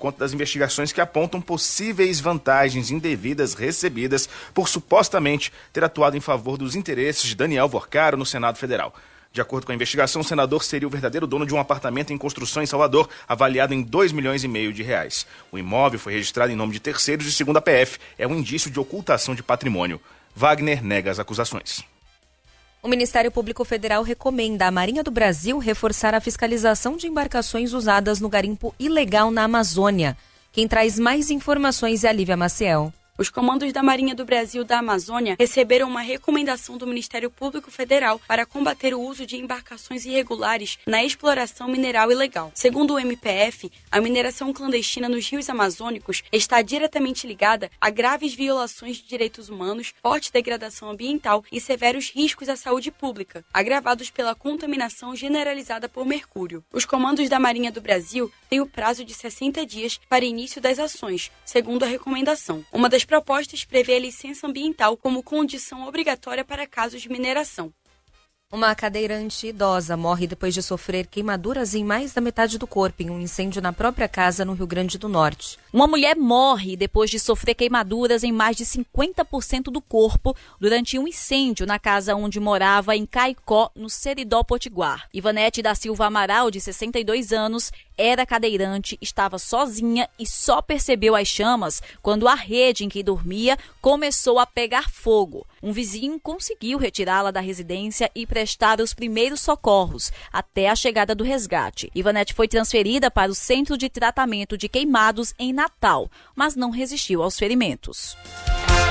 conta das investigações que apontam possíveis vantagens indevidas recebidas por supostamente ter atuado em favor dos interesses de Daniel Vorcaro no Senado Federal. De acordo com a investigação, o senador seria o verdadeiro dono de um apartamento em construção em Salvador, avaliado em R$2,5 milhões. O imóvel foi registrado em nome de terceiros e, segundo a PF, é um indício de ocultação de patrimônio. Wagner nega as acusações. O Ministério Público Federal recomenda à Marinha do Brasil reforçar a fiscalização de embarcações usadas no garimpo ilegal na Amazônia. Quem traz mais informações é a Lívia Maciel. Os comandos da Marinha do Brasil da Amazônia receberam uma recomendação do Ministério Público Federal para combater o uso de embarcações irregulares na exploração mineral ilegal. Segundo o MPF, a mineração clandestina nos rios amazônicos está diretamente ligada a graves violações de direitos humanos, forte degradação ambiental e severos riscos à saúde pública, agravados pela contaminação generalizada por mercúrio. Os comandos da Marinha do Brasil têm o prazo de 60 dias para início das ações, segundo a recomendação. Uma das propostas prevê a licença ambiental como condição obrigatória para casos de mineração. Uma cadeirante idosa morre depois de sofrer queimaduras em mais da metade do corpo em um incêndio na própria casa no Rio Grande do Norte. Uma mulher morre depois de sofrer queimaduras em mais de 50% do corpo durante um incêndio na casa onde morava em Caicó, no Seridó Potiguar. Ivanete da Silva Amaral, de 62 anos, era cadeirante, estava sozinha e só percebeu as chamas quando a rede em que dormia começou a pegar fogo. Um vizinho conseguiu retirá-la da residência e prestar os primeiros socorros até a chegada do resgate. Ivanete foi transferida para o Centro de Tratamento de Queimados em Natal, mas não resistiu aos ferimentos.